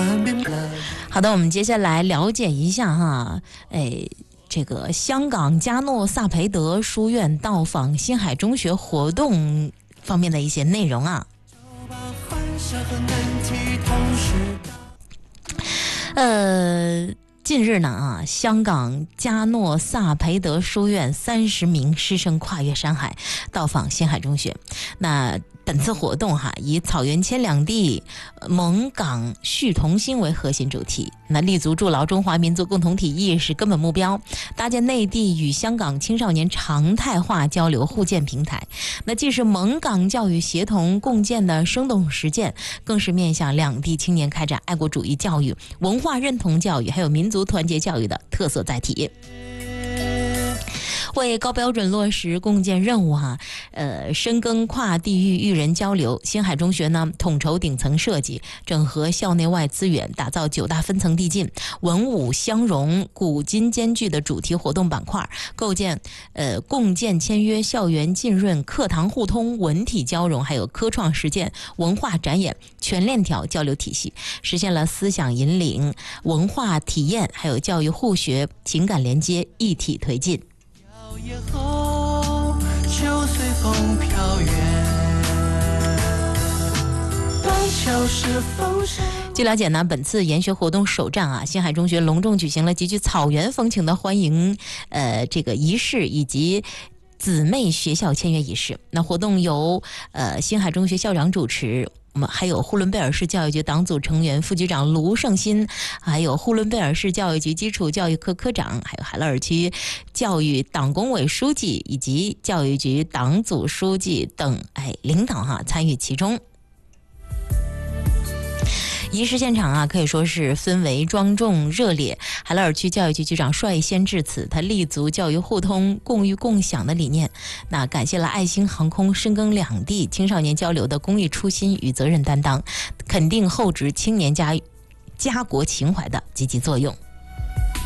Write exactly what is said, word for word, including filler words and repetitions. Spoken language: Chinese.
好的，我们接下来了解一下哈，哎。这个香港加诺萨培德书院到访新海中学活动方面的一些内容啊。呃，近日呢啊，香港加诺萨培德书院三十名师生跨越山海到访新海中学。那本次活动哈，以草原千两地蒙港续同心为核心主题，那立足筑牢中华民族共同体意识根本目标，搭建内地与香港青少年常态化交流互鉴平台。那既是蒙港教育协同共建的生动实践，更是面向两地青年开展爱国主义教育、文化认同教育还有民族团结教育的特色载体。为高标准落实共建任务哈，呃，深耕跨地域育人交流，新海中学呢统筹顶层设计，整合校内外资源，打造九大分层递进、文武相融、古今兼具的主题活动板块，构建呃共建签约、校园浸润、课堂互通、文体交融，还有科创实践、文化展演全链条交流体系，实现了思想引领、文化体验，还有教育互学、情感连接一体推进。夜后就随风飘远，廊桥是风声。据了解呢，本次研学活动首站啊，新海中学隆重举行了极具草原风情的欢迎呃这个仪式以及姊妹学校签约仪式。那活动由呃新海中学校长主持。我们还有呼伦贝尔市教育局党组成员副局长卢胜新，还有呼伦贝尔市教育局基础教育科科长，还有海乐尔区教育党工委书记以及教育局党组书记等哎领导哈参与其中。仪式现场啊，可以说是氛围庄重热烈。海乐尔区教育局局长率先致辞，他立足教育互通、共育共享的理念，那感谢了爱星航空深耕两地青少年交流的公益初心与责任担当，肯定厚植青年家家国情怀的积极作用。